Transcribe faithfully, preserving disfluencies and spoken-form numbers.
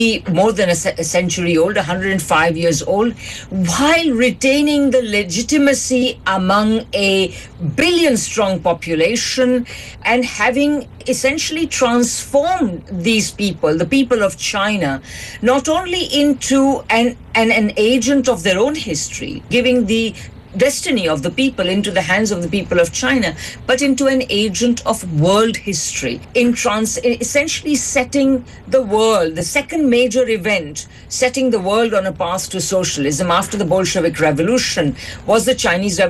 more than a, se- a century old, one hundred five years old, while retaining the legitimacy among a billion strong population and having essentially transformed these people, the people of China, not only into an, an, an agent of their own history, giving the destiny of the people into the hands of the people of China, but into an agent of world history, in trans, essentially setting the world, the second major event, setting the world on a path to socialism after the Bolshevik Revolution was the Chinese Revolution.